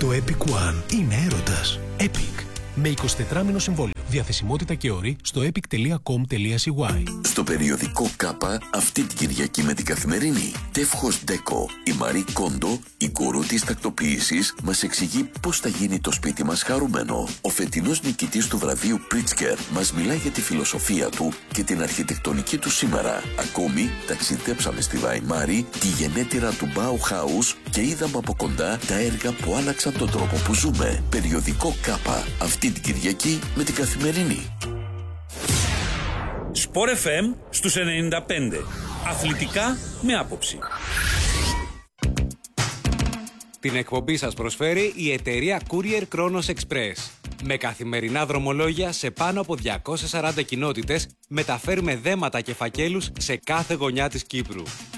Το Epic One είναι έρωτας. Epic. Με 24μηνο συμβόλαιο. Διαθεσιμότητα και όροι στο epic.com.cy. Στο περιοδικό Κάπα αυτή την Κυριακή με την Καθημερινή, Τεύχος Ντέκο, η Μαρή Κόντο, η γκουρού της τακτοποίησης, μας εξηγεί πώς θα γίνει το σπίτι μας χαρούμενο. Ο φετινός νικητής του βραβείου Πρίτσκερ μας μιλάει για τη φιλοσοφία του και την αρχιτεκτονική του σήμερα. Ακόμη, ταξιδέψαμε στη Βαϊμάρη, τη γενέτειρα του Bauhaus και είδαμε από κοντά τα έργα που άλλαξαν τον τρόπο που ζούμε. Περιοδικό Κάπα αυτή την Κυριακή με την Καθημερινή. Sport FM στους 95. Αθλητικά με άποψη. Την εκπομπή σας προσφέρει η εταιρεία Courier Kronos Express. Με καθημερινά δρομολόγια σε πάνω από 240 κοινότητες μεταφέρουμε δέματα και φακέλους σε κάθε γωνιά της Κύπρου.